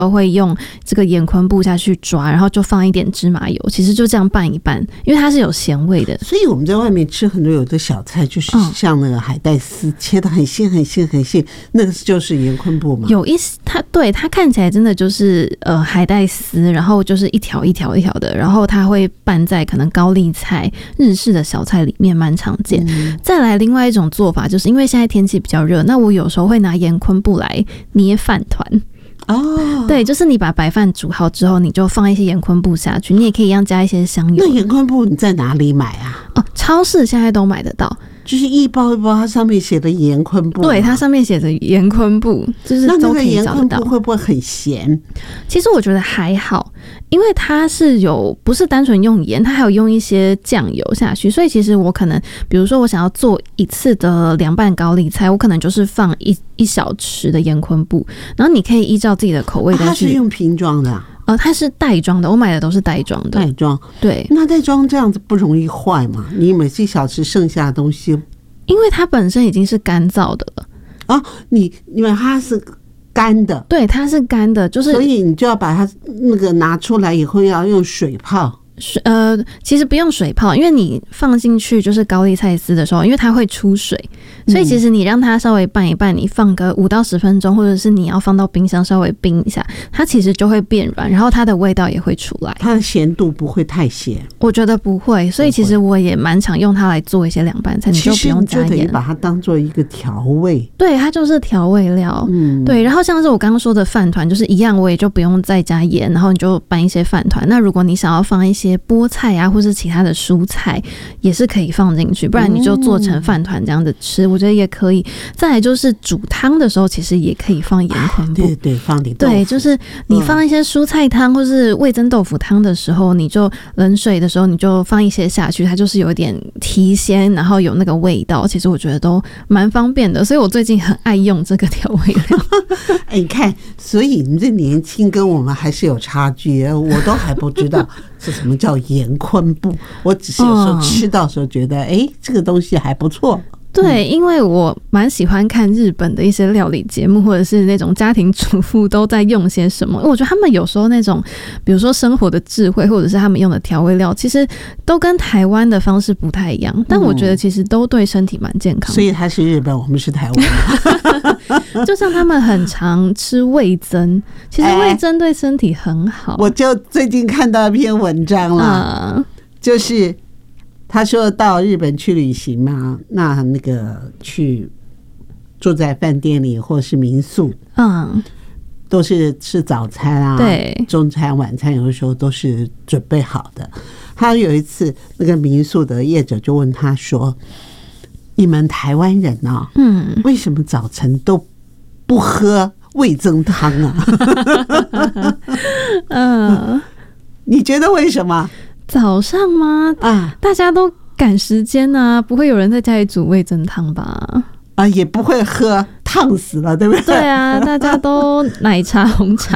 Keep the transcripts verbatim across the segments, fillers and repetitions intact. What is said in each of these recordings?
都会用这个盐昆布下去抓，然后就放一点芝麻油，其实就这样拌一拌，因为它是有咸味的。 所以我们在外面吃很多有的小菜，就是像那个海带丝切得很细很细很细，那个就是盐昆布嘛。 有一它对它看起来真的就是呃海带丝，然后就是一条一条一条的，然后它会拌在可能高丽菜、日式的小菜里面，蛮常见。嗯、再来另外一种做法，就是因为现在天气比较热，那我有时候会拿盐昆布来捏饭团。 哦， 对，就是你把白饭煮好之后，你就放一些盐昆布下去，你也可以一样加一些香油。 那盐昆布你在哪里买啊？ 哦，超市现在都买得到。 就是一包一包，它上面写的盐昆布， 对，它上面写着盐昆布，就是都可以找得到。那那个盐昆布会不会很咸？ 其实我觉得还好，因为它是有不是单纯用盐，它还有用一些酱油下去，所以其实我可能，比如说我想要做一次的凉拌高丽菜，我可能就是放一一小匙的盐昆布，然后你可以依照自己的口味再去。 啊、它是用瓶装的、啊。 呃，它是袋装的，我买的都是袋装的。 袋装， 对， 那袋装这样子不容易坏嘛？你每次一小时剩下的东西， 因为它本身已经是干燥的了啊，你因为它是干的， 对，它是干的，就是所以你就要把它那个拿出来以后要用水泡。 呃，其实不用水泡，因为你放进去就是高丽菜丝的时候，因为它会出水，所以其实你让它稍微拌一拌，你放个五到十分钟，或者是你要放到冰箱稍微冰一下，它其实就会变软，然后它的味道也会出来。 它的咸度不会太咸， 我觉得不会，所以其实我也蛮常用它来做一些凉拌菜，你就不用加盐， 其实你就等于把它当做一个调味， 对，它就是调味料。 嗯， 对。然后像是我刚刚说的饭团，就是一样，我也就不用再加盐，然后你就拌一些饭团。那如果你想要放一些菠菜啊，或是其他的蔬菜，也是可以放进去，不然你就做成饭团这样子吃，我觉得也可以。再来就是煮汤的时候，其实也可以放盐昆布， 对对，放点豆腐。 对，就是你放一些蔬菜汤或是味噌豆腐汤的时候，你就冷水的时候你就放一些下去，它就是有一点提鲜，然后有那个味道，其实我觉得都蛮方便的，所以我最近很爱用这个调味料。 哎，你看，所以你这年轻跟我们还是有差距，我都还不知道是什么叫盐昆布，我只是有时候吃到时候觉得，哎、嗯，这个东西还不错。 对，因为我蛮喜欢看日本的一些料理节目，或者是那种家庭主妇都在用些什么。我觉得他们有时候那种，比如说生活的智慧，或者是他们用的调味料，其实都跟台湾的方式不太一样，但我觉得其实都对身体蛮健康的。 所以他是日本，我们是台湾。 就像他们很常吃味噌，其实味噌对身体很好。 我就最近看到一篇文章了，嗯、就是他说到日本去旅行嘛，那那个去住在饭店里或是民宿，嗯，都是吃早餐啊， 对， 中餐晚餐有的时候都是准备好的。他有一次那个民宿的业者就问他说：“你们台湾人啊，嗯，为什么早晨都不喝味噌汤啊？”嗯，你觉得为什么？ 早上吗？啊，大家都赶时间啊，不会有人在家里煮味噌汤吧？ 啊，也不会喝，烫死了，对不对？ 对啊，大家都奶茶、红茶。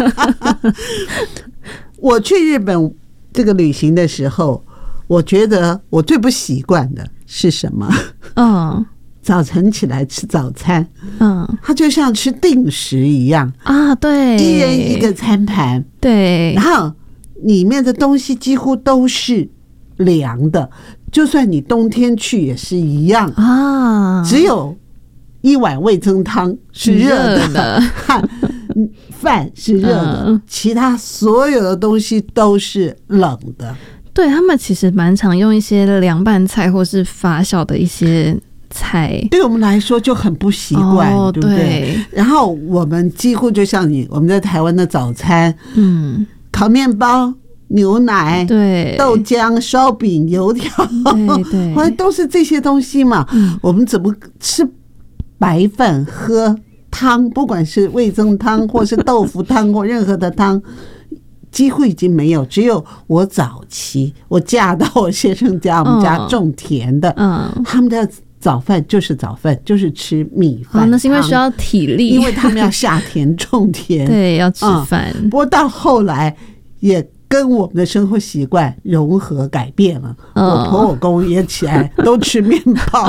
我去日本这个旅行的时候，我觉得我最不习惯的是什么？嗯，早晨起来吃早餐，嗯，它就像吃定时一样啊，对， 一人一个餐盘， 对， 然后里面的东西几乎都是凉的，就算你冬天去也是一样啊，只有一碗味噌汤是热的，和饭是热的，嗯，其他所有的东西都是冷的。 对，他们其实蛮常用一些凉拌菜或是发酵的一些菜， 对我们来说就很不习惯，哦，对不对？对，然后我们几乎就像你，我们在台湾的早餐，嗯，烤面包、牛奶、对豆浆、烧饼、油条，对对，好像都是这些东西嘛。嗯，我们怎么吃白饭喝汤，不管是味噌汤或是豆腐汤或任何的汤，几乎已经没有。只有我早期我嫁到我先生家，我们家种田的，嗯，他们的早饭就是早饭，就是吃米饭。 哦，那是因为需要体力， 因为他们要下田种田， 对，要吃饭， 嗯。不过到后来也跟我们的生活习惯融合改变了，哦，我婆我公也起来都吃面包，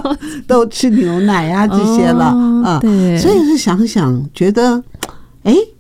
都吃牛奶啊这些了，哦，啊，对，所以是想想觉得，哎，